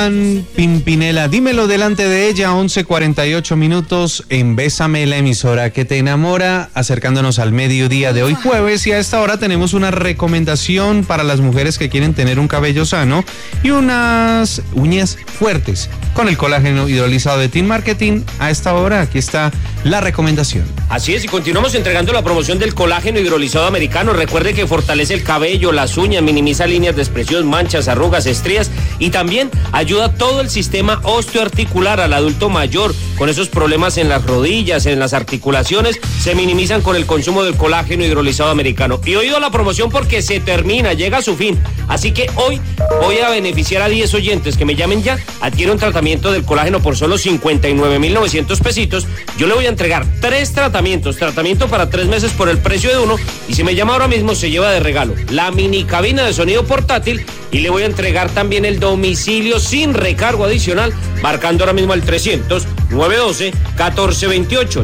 Pimpinela, dímelo delante de ella, 11:48 minutos en Bésame, la emisora que te enamora, acercándonos al mediodía de hoy jueves, y a esta hora tenemos una recomendación para las mujeres que quieren tener un cabello sano y unas uñas fuertes con el colágeno hidrolizado de Team Marketing. A esta hora aquí está la recomendación. Así es, y continuamos entregando la promoción del colágeno hidrolizado americano. Recuerde que fortalece el cabello, las uñas, minimiza líneas de expresión, manchas, arrugas, estrías, y también ayuda todo el sistema osteoarticular al adulto mayor con esos problemas en las rodillas, en las articulaciones, se minimizan con el consumo del colágeno hidrolizado americano. Y oído la promoción porque se termina, llega a su fin. Así que hoy voy a beneficiar a 10 oyentes que me llamen ya, adquiere un tratamiento del colágeno por solo 59.900 pesitos. Yo le voy a entregar 3 tratamiento para 3 meses por el precio de uno, y si me llama ahora mismo se lleva de regalo la mini cabina de sonido portátil, y le voy a entregar también el domicilio sin recargo adicional, marcando ahora mismo al 300-912-1428,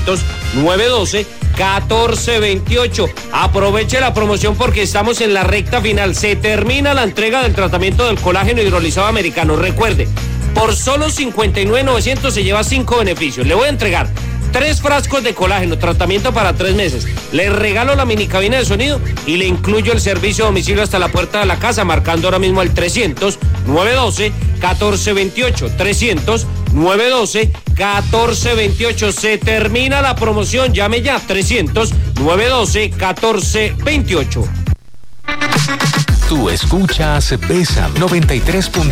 300-912-1428. Aproveche la promoción porque estamos en la recta final. Se termina la entrega del tratamiento del colágeno hidrolizado americano. Recuerde, por solo 59.900 se lleva 5 beneficios. Le voy a entregar 3 frascos de colágeno, tratamiento para 3 meses. Le regalo la mini cabina de sonido y le incluyo el servicio a domicilio hasta la puerta de la casa, marcando ahora mismo al 300-912-1428. 300-912-1428. Se termina la promoción. Llame ya. 300-912-1428. Tú escuchas Bésame 93.